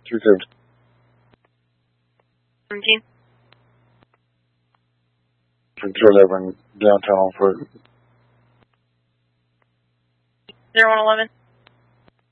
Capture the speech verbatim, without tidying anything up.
three fifty. seventeen. Control eleven, downtown on foot. zero one eleven.